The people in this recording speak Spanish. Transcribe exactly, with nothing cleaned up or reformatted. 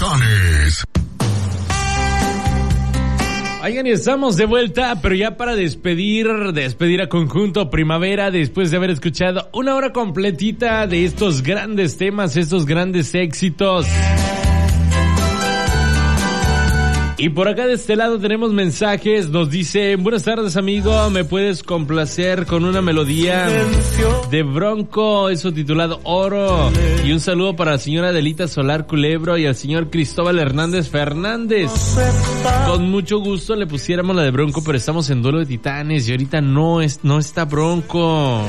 Titanes. Oigan, y estamos de vuelta, pero ya para despedir, despedir a Conjunto Primavera, después de haber escuchado una hora completita de estos grandes temas, estos grandes éxitos. Y por acá de este lado tenemos mensajes, nos dice: buenas tardes amigo, ¿me puedes complacer con una melodía de Bronco, eso titulado Oro? Y un saludo para la señora Adelita Solar Culebro y al señor Cristóbal Hernández Fernández. Con mucho gusto le pusiéramos la de Bronco, pero estamos en duelo de titanes y ahorita no es, no está Bronco.